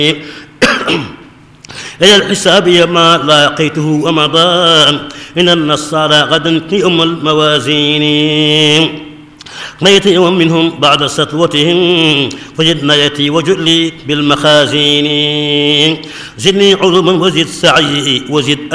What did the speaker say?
إلى الحساب ما لاقيته ومضى إن النصارى غدا في الموازين قيت يوم منهم بعد سطوتهم فجد نيتي وجلي بالمخازين زدني عظما وزد سعي وزد